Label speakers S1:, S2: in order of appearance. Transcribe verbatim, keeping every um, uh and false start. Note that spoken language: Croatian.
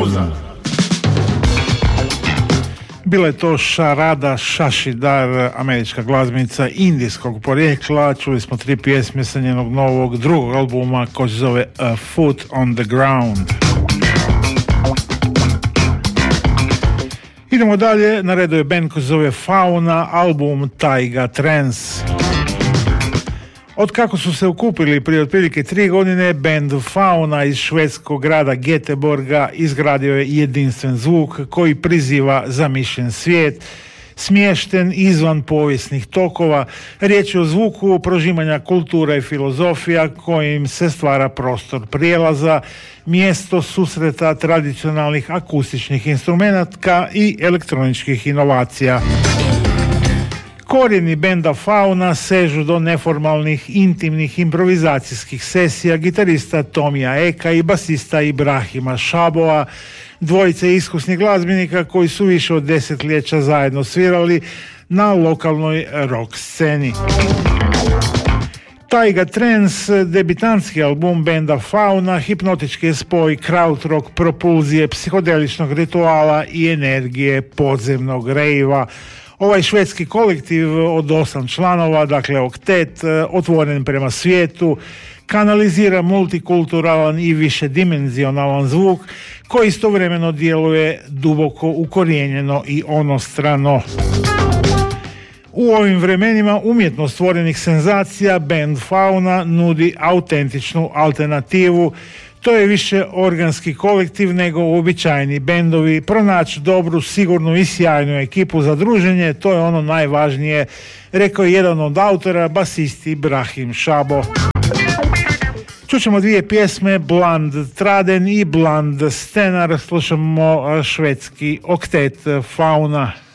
S1: pauza.
S2: Bila je to Šarada Šašidar, američka glazbenica indijskog porijekla. Čuli smo tri pjesme sa njenog novog drugog albuma koji se zove A Foot on the Ground. Idemo dalje, na redu je band koji se zove Fauna, album Taiga Trance. Od kako su se okupili prije otprilike tri godine, band Fauna iz švedskog grada Göteborga izgradio je jedinstven zvuk koji priziva zamišljen svijet, smješten izvan povijesnih tokova. Riječ je o zvuku prožimanja kultura i filozofija kojim se stvara prostor prijelaza, mjesto susreta tradicionalnih akustičnih instrumenata i elektroničkih inovacija. Korijeni benda Fauna sežu do neformalnih, intimnih improvizacijskih sesija gitarista Tomija Eka i basista Ibrahima Šaboa, dvojice iskusnih glazbenika koji su više od desetljeća zajedno svirali na lokalnoj rock sceni. Taiga Trance, debitantski album benda Fauna, hipnotički je spoj krautrock propulzije, psihodeličnog rituala i energije podzemnog rejva. Ovaj švedski kolektiv od osam članova, dakle oktet, otvoren prema svijetu, kanalizira multikulturalan i višedimenzionalan zvuk koji istovremeno djeluje duboko ukorijenjeno i onostrano. U ovim vremenima umjetno stvorenih senzacija band Fauna nudi autentičnu alternativu. To je više organski kolektiv nego uobičajeni bendovi. Pronaći dobru, sigurnu i sjajnu ekipu za druženje, to je ono najvažnije, rekao je jedan od autora, basist Ibrahim Šabo. Čućemo dvije pjesme, Bland Traden i Bland Stenar. Slušamo švedski oktet Fauna.